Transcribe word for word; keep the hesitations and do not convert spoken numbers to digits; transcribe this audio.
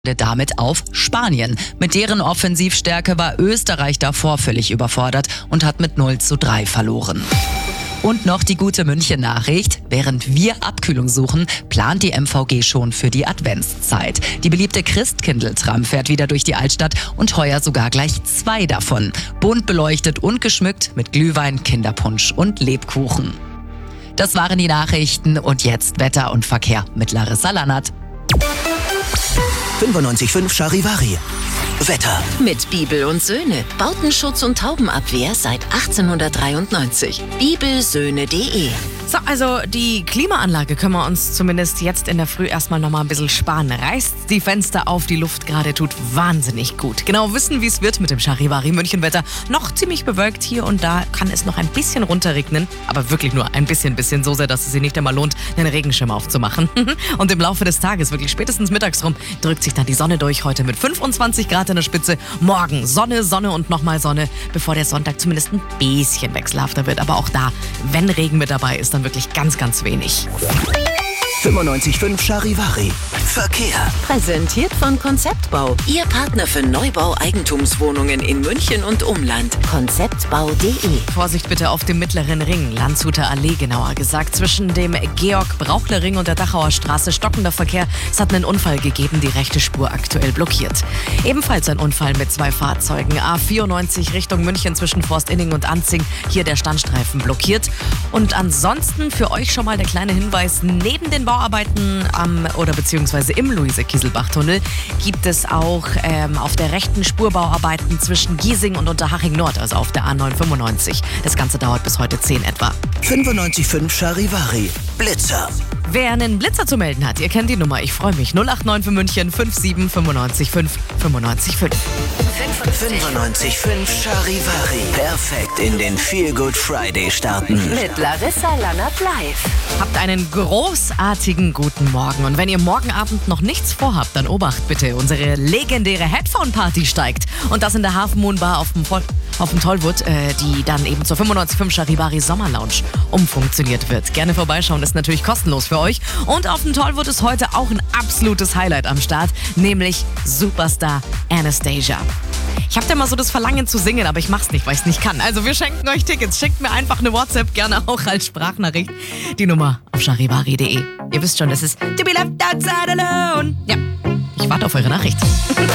damit auf Spanien. Mit deren Offensivstärke war Österreich davor völlig überfordert und hat mit null zu drei verloren. Und noch die gute München-Nachricht. Während wir Abkühlung suchen, plant die M V G schon für die Adventszeit. Die beliebte Christkindl-Tram fährt wieder durch die Altstadt und heuer sogar gleich zwei davon. Bunt beleuchtet und geschmückt mit Glühwein, Kinderpunsch und Lebkuchen. Das waren die Nachrichten und jetzt Wetter und Verkehr mit Larissa Lannert. fünfundneunzig Komma fünf Charivari. Wetter. Mit Bibel und Söhne. Bautenschutz und Taubenabwehr seit achtzehnhundertdreiundneunzig. bibelsöhne punkt de. So, also die Klimaanlage können wir uns zumindest jetzt in der Früh erstmal nochmal ein bisschen sparen. Reißt die Fenster auf, die Luft gerade tut wahnsinnig gut. Genau wissen, wie es wird mit dem Charivari-München-Wetter. Noch ziemlich bewölkt, hier und da kann es noch ein bisschen runterregnen. Aber wirklich nur ein bisschen, bisschen so sehr, dass es sich nicht einmal lohnt, einen Regenschirm aufzumachen. Und im Laufe des Tages, wirklich spätestens mittags rum, drückt sich dann die Sonne durch. Heute mit fünfundzwanzig Grad in der Spitze. Morgen Sonne, Sonne und nochmal Sonne, bevor der Sonntag zumindest ein bisschen wechselhafter wird. Aber auch da, wenn Regen mit dabei ist, dann wirklich ganz, ganz wenig. fünfundneunzig Komma fünf Charivari. Verkehr. Präsentiert von Konzeptbau. Ihr Partner für Neubau-Eigentumswohnungen in München und Umland. konzeptbau punkt de. Vorsicht bitte auf dem mittleren Ring, Landshuter Allee genauer gesagt. Zwischen dem Georg-Brauchler-Ring und der Dachauer Straße stockender Verkehr. Es hat einen Unfall gegeben, die rechte Spur aktuell blockiert. Ebenfalls ein Unfall mit zwei Fahrzeugen. A vierundneunzig Richtung München zwischen Forstinning und Anzing. Hier der Standstreifen blockiert. Und ansonsten für euch schon mal der kleine Hinweis, neben den Bauarbeiten am oder beziehungsweise im Luise-Kieselbach-Tunnel gibt es auch ähm, auf der rechten Spur Bauarbeiten zwischen Giesing und Unterhaching Nord, also auf der A neunhundertfünfundneunzig. Das Ganze dauert bis heute zehn etwa. fünfundneunzig Komma fünf Charivari. Blitzer. Wer einen Blitzer zu melden hat, ihr kennt die Nummer, ich freue mich. null acht neun für München fünf sieben fünfundneunzig fünf fünfundneunzig fünf. fünfundneunzig Komma fünf Charivari. Perfekt in den Feel Good Friday starten. Mit Larissa Lannert live. Habt einen großartigen guten Morgen. Und wenn ihr morgen Abend noch nichts vorhabt, dann obacht bitte. Unsere legendäre Headphone-Party steigt. Und das in der Half Moon Bar auf dem, Voll- auf dem Tollwood, äh, die dann eben zur fünfundneunzig Komma fünf Charivari Sommerlounge umfunktioniert wird. Gerne vorbeischauen, ist natürlich kostenlos für euch. Und auf dem Tollwood ist heute auch ein absolutes Highlight am Start, nämlich Superstar Anastasia. Ich habe ja mal so das Verlangen zu singen, aber ich mach's nicht, weil ich's nicht kann. Also wir schenken euch Tickets. Schickt mir einfach eine WhatsApp, gerne auch als Sprachnachricht. Die Nummer auf charivari punkt de. Ihr wisst schon, das ist To Be Left Outside Alone. Ja, ich warte auf eure Nachricht.